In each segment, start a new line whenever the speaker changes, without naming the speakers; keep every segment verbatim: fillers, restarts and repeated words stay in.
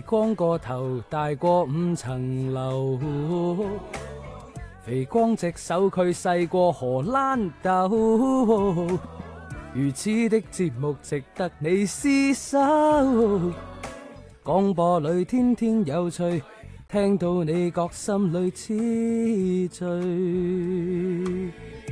光個頭大過五層樓，肥光隻手佢細過荷蘭豆，如此的節目值得你廝守。廣播裏天天有趣，聽到你覺心裏痴醉。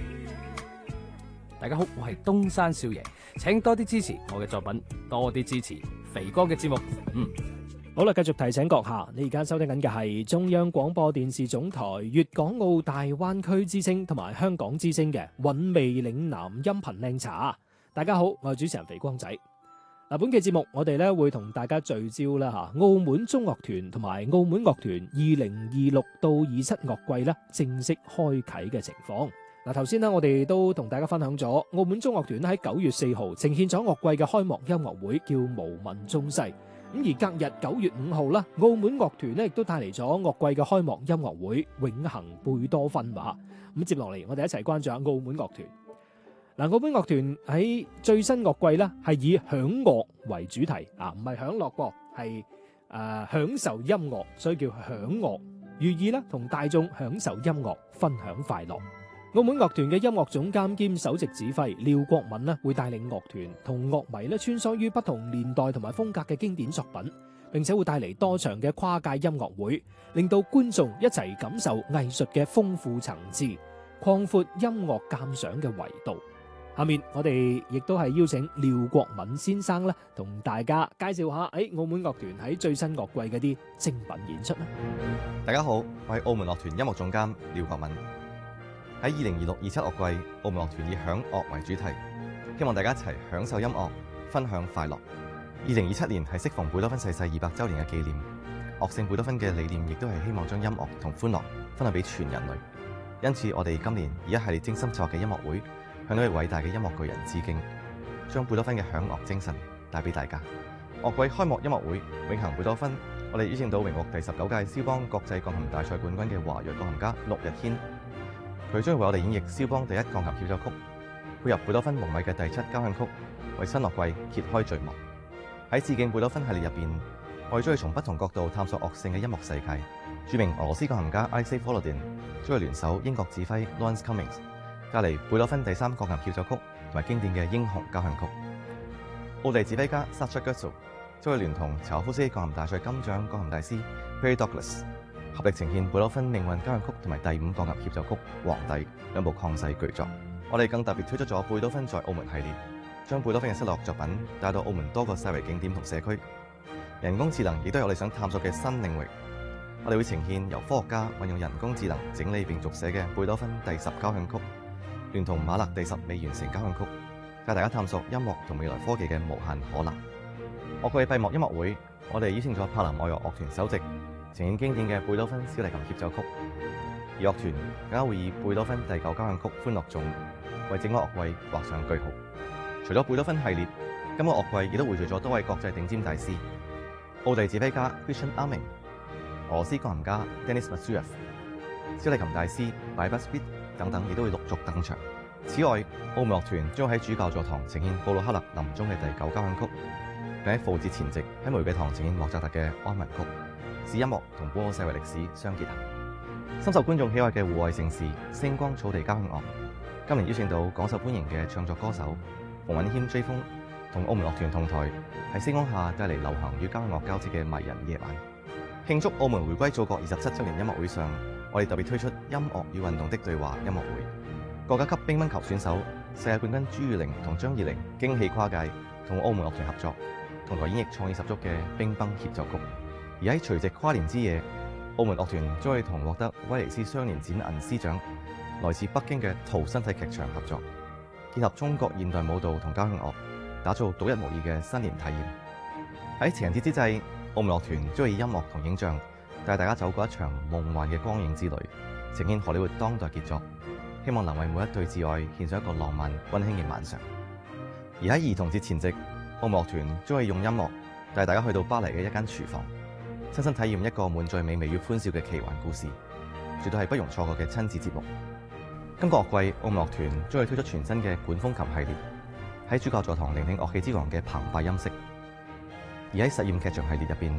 大家好，我係東山少爺，請多啲支持我嘅作品，多啲支持肥哥嘅節目。嗯，
好啦，繼續提醒閣下，你而家收聽緊嘅係中央廣播電視總台粵港澳大灣區之聲同埋香港之聲嘅韻味嶺南音頻靚茶。大家好，我係主持人肥光仔。嗱，本期節目我哋咧會同大家聚焦啦吓，澳門中樂團同埋澳門樂團二零二六到二七樂季咧正式開啟嘅情況。嗱，頭先呢，我哋都同大家分享咗澳門中樂團喺九月四號呈現咗樂季嘅開幕音樂會，叫無問中西。咁而隔日九月五號啦，澳門樂團呢亦都帶嚟咗樂季嘅開幕音樂會，永恆貝多芬話。咁接落嚟，我哋一齊關注下澳門樂團。嗱，澳門樂團喺最新樂季咧係以享樂為主題，啊，唔係享樂噃，係誒、呃、享受音樂，所以叫享樂，寓意咧同大眾享受音樂，分享快樂。澳門樂團嘅音樂總監兼首席指揮廖國敏呢，會帶領樂團同樂迷咧穿梭於不同年代同埋風格嘅經典作品，並且會帶嚟多場嘅跨界音樂會，令到觀眾一齊感受藝術嘅豐富層次，擴闊音樂鑑賞嘅維度。下面我哋亦都係邀請廖國敏先生咧，同大家介紹下喺澳門樂團喺最新樂季嗰啲精品演出啦。
大家好，我係澳門樂團音樂總監廖國敏。喺二零二六二七樂季，澳門樂團以享樂為主題，希望大家一齊享受音樂，分享快樂。二零二七年係適逢貝多芬逝世二百週年嘅紀念，樂聖貝多芬嘅理念亦都係希望將音樂同歡樂分享俾全人類。因此，我哋今年以一系列精心策劃嘅音樂會，向呢位偉大嘅音樂巨人致敬，將貝多芬嘅享樂精神帶俾大家。樂季開幕音樂會永恆貝多芬，我哋邀請到榮獲第十九屆肖邦國際鋼琴大賽冠軍嘅華裔鋼琴家陸日軒，佢將會為我哋演繹肖邦第一鋼琴協奏曲，配合貝多芬宏偉嘅第七交響曲，為新樂季揭開序幕。喺致敬貝多芬系列入邊，我哋將會從不同角度探索樂聖嘅音樂世界。著名俄羅斯鋼琴家 Alexei Volodin 將會聯手英國指揮 Lawrence Cummings，帶嚟貝多芬第三鋼琴協奏曲同埋經典嘅英雄交響曲。奧地指揮家 Sacha Guitzel 將會聯同柴可夫斯基鋼琴大賽金獎鋼琴大師 Perry Douglas 合力呈現貝多芬命運交響曲同埋第五鋼琴協奏曲《皇帝》兩部曠世巨作。我哋更特別推出咗貝多芬在澳門系列，將貝多芬嘅失落作品帶到澳門多個世遺景點同社區。人工智能亦都係我哋想探索嘅新領域。我哋會呈現由科學家運用人工智能整理並續寫嘅貝多芬第十交響曲，聯同馬勒第十未完成交響曲，帶大家探索音樂同未來科技嘅無限可能。樂季閉幕音樂會，我哋邀請咗柏林愛樂樂團首席，呈現經典嘅貝多芬小提琴協奏曲，而樂團更加會以貝多芬第九交響曲歡樂頌為整個樂季畫上句號。除咗貝多芬系列，今個樂季亦都匯聚咗多位國際頂尖大師，奧地指揮家 Christian Arming、俄羅斯鋼琴家 Denis Masuev、小提琴大師 Bybus Bit 等等，亦都會陸續登場。此外，澳門樂團將喺主教座堂呈現布魯克勒臨終嘅第九交響曲，並喺復活節前夕喺玫瑰堂呈現莫扎特嘅安魂曲，使音樂同本奧世遺歷史相結合。深受觀眾喜愛嘅戶外盛事星光草地交響樂，今年邀請到廣受歡迎嘅唱作歌手馮允謙追風，同澳門樂團同台喺星光下帶嚟流行與交響樂交織嘅迷人夜晚。慶祝澳門回歸祖國二十七週年音樂會上，我哋特別推出音樂與運動的對話音樂會。國家級乒乓球選手、世界冠軍朱裕玲同張怡玲驚喜跨界，同澳門樂團合作，同台演繹創意十足嘅乒乓協奏曲。而喺除夕跨年之夜，澳門樂團將會同獲得威尼斯雙年展銀獅獎、來自北京嘅圖身體劇場合作，結合中國現代舞蹈同交響樂，打造獨一無二嘅新年體驗。喺情人節之際，澳門樂團將會以音樂同影像帶大家走過一場夢幻嘅光影之旅，呈現荷里活當代傑作，希望能為每一對摯愛獻上一個浪漫溫馨嘅晚上。而喺兒童節前夕，澳門樂團將會用音樂帶大家去到巴黎嘅一間廚房，親身體驗一個滿載美味與歡笑嘅奇幻故事，絕對係不容錯過嘅親子節目。今個樂季，澳門樂團將會推出全新嘅管風琴系列，喺主教座堂聆聽樂器之王嘅澎湃音色。而喺實驗劇場系列入邊，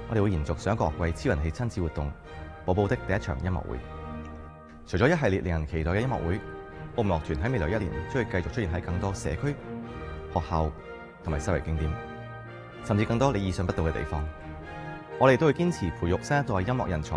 我哋會延續上一個學季超人氣親子活動《寶寶的第一場音樂會》。除咗一系列令人期待嘅音樂會，澳門樂團喺未來一年將會繼續出現喺更多社區、學校同埋周圍景點，甚至更多你意想不到嘅地方。我哋都會堅持培育新一代音樂人才，